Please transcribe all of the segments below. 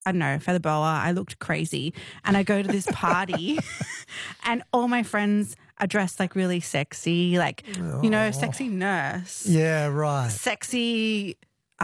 I don't know, feather boa. I looked crazy. And I go to this party and all my friends are dressed like really sexy, like, sexy nurse. Yeah, right. Sexy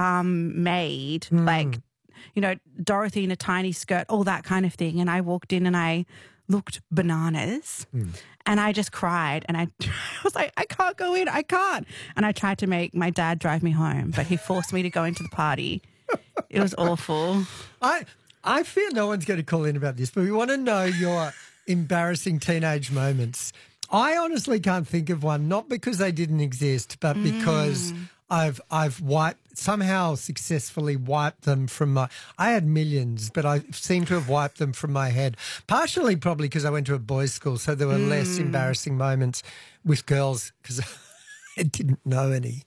maid, like, Dorothy in a tiny skirt, all that kind of thing. And I walked in and I looked bananas and I just cried and I was like, I can't go in, I can't. And I tried to make my dad drive me home, but he forced me to go into the party. It was awful. I fear no one's going to call in about this, but we want to know your embarrassing teenage moments. I honestly can't think of one, not because they didn't exist, but because I've somehow successfully wiped them from my. I had millions, but I seem to have wiped them from my head. Partially, probably because I went to a boys' school, so there were less embarrassing moments with girls because I didn't know any.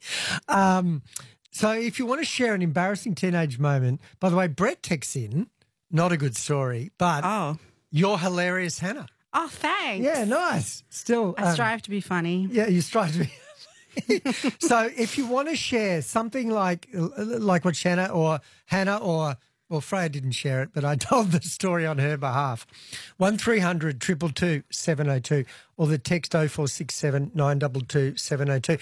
So if you want to share an embarrassing teenage moment, by the way, Brett texts in, not a good story, but you're hilarious, Hannah. Oh, thanks. Yeah, nice. Still, I strive to be funny. Yeah, you strive to be. So if you want to share something like what Hannah or Freya didn't share it, but I told the story on her behalf. 1300 222 702 or the text 0467 922 702.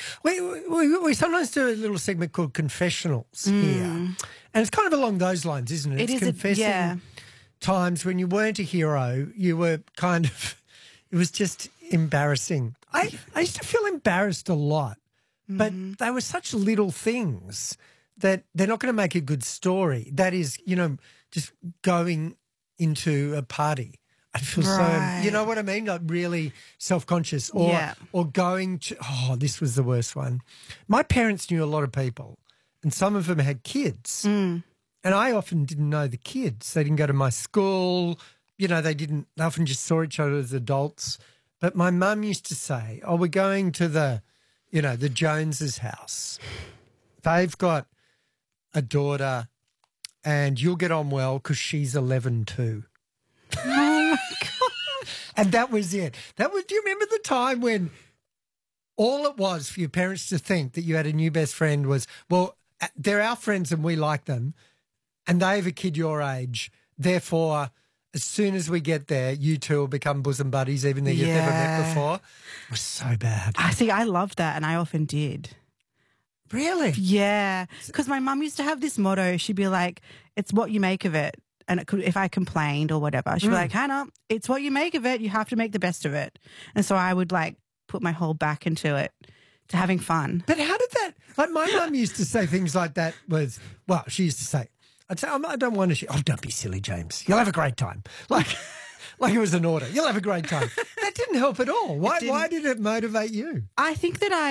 We sometimes do a little segment called Confessionals here. And it's kind of along those lines, isn't it? It's confessing times when you weren't a hero, you were kind of, it was just embarrassing. I used to feel embarrassed a lot, but they were such little things that they're not going to make a good story. That is, just going into a party. I feel so, you know what I mean? Like really self-conscious or going to, this was the worst one. My parents knew a lot of people and some of them had kids and I often didn't know the kids. They didn't go to my school. They often just saw each other as adults. But my mum used to say, we're going to the Joneses' house. They've got a daughter and you'll get on well because she's 11 too. Oh, my God. And that was it. Do you remember the time when all it was for your parents to think that you had a new best friend was, well, they're our friends and we like them and they have a kid your age. Therefore, as soon as we get there, you two will become bosom buddies even though you've never met before. It was so bad. I loved that and I often did. Really? Yeah, because my mum used to have this motto. She'd be like, it's what you make of it. And if I complained or whatever, she'd be like, Hannah, it's what you make of it. You have to make the best of it. And so I would put my whole back into it, to having fun. But how did that, my mum used to say things like that she used to say, I'd say, I don't want to, don't be silly, James. You'll have a great time. Like it was an order. You'll have a great time. That didn't help at all. Why did it motivate you? I think that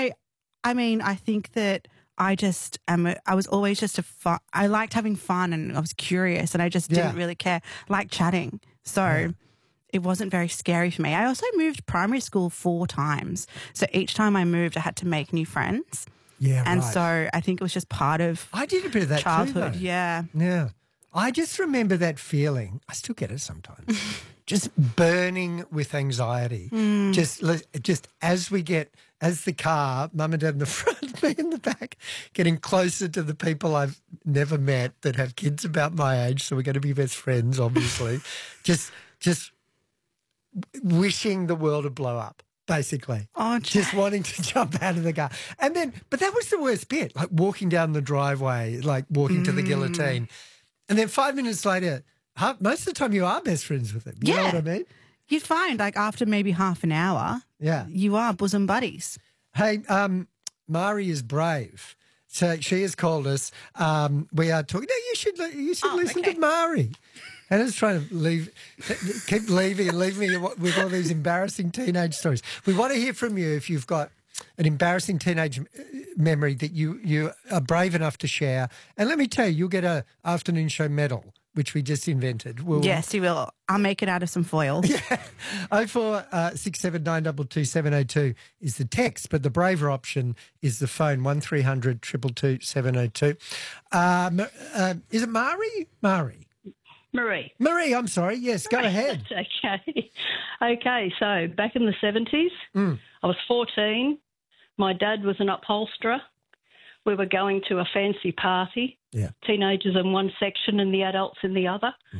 I think that I just I was always just I liked having fun and I was curious and I just didn't really care, like chatting. So it wasn't very scary for me. I also moved primary school 4 times. So each time I moved, I had to make new friends. Yeah, and so I think it was just part of I did a bit of that childhood. Too, yeah. I just remember that feeling. I still get it sometimes. Just burning with anxiety. Just as the car, mum and dad in the front, me in the back, getting closer to the people I've never met that have kids about my age, so we're going to be best friends, obviously. just wishing the world would blow up, basically. Oh, just wanting to jump out of the car. But that was the worst bit, like walking down the driveway, like walking to the guillotine. And then 5 minutes later, most of the time you are best friends with them. You know what I mean? You'd find after maybe half an hour, you are bosom buddies. Hey, Mari is brave. So she has called us. We are talking. No, you should listen to Mari. Hannah's trying to keep leave me with all these embarrassing teenage stories. We want to hear from you if you've got an embarrassing teenage memory that you are brave enough to share. And let me tell you, you'll get an afternoon show medal, which we just invented. Yes, you will. I'll make it out of some foil. Yeah. 0467 922 702 is the text, but the braver option is the phone, 1300 222 702. Is it Mari? Marie, I'm sorry. Yes, go ahead. That's okay. Okay, so back in the 70s, I was 14. My dad was an upholsterer. we were going to a fancy party, Yeah. teenagers in one section and the adults in the other.